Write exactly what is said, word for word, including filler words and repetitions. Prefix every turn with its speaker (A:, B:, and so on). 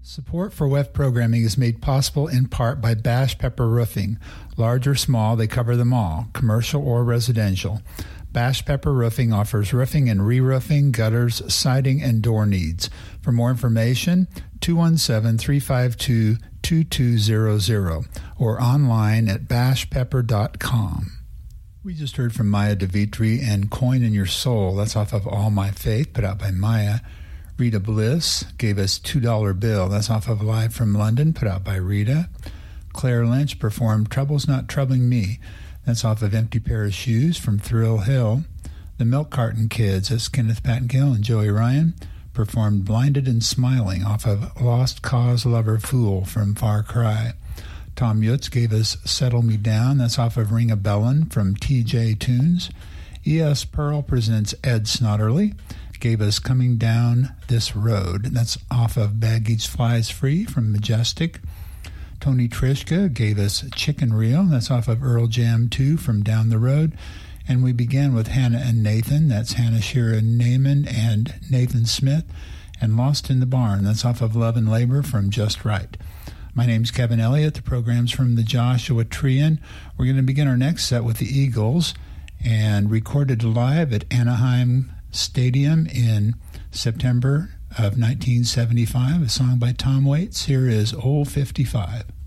A: Support for W E F programming is made possible in part by Bash Pepper Roofing. Large or small, they cover them all, commercial or residential. Bash Pepper Roofing offers roofing and re-roofing, gutters, siding, and door needs. For more information, two one seven, three five two, two two zero zero or online at bash pepper dot com. We just heard from Maya DeVitri and Coin in Your Soul. That's off of All My Faith, put out by Maya. Rita Bliss gave us two dollar Bill. That's off of Live from London, put out by Rita. Claire Lynch performed Trouble's Not Troubling Me. That's off of Empty Pair of Shoes from Thrill Hill. The Milk Carton Kids, that's Kenneth Pattengill and Joey Ryan, performed Blinded and Smiling off of Lost Cause Lover Fool from Far Cry. Tom Yutz gave us Settle Me Down. That's off of Ring a Bellin' from T J Tunes. E S. Pearl presents Ed Snotterly. Gave us Coming Down This Road. That's off of Baggage Flies Free from Majestic. Tony Trishka gave us Chicken Rio. That's off of Earl Jam two from Down the Road. And we began with Hannah and Nathan. That's Hannah Shira Naaman and Nathan Smith. And Lost in the Barn. That's off of Love and Labor from Just Right. My name's Kevin Elliott. The program's from the Joshua Trian. We're going to begin our next set with the Eagles and recorded live at Anaheim Stadium in September of nineteen seventy-five, a song by Tom Waits. Here is Old fifty-five.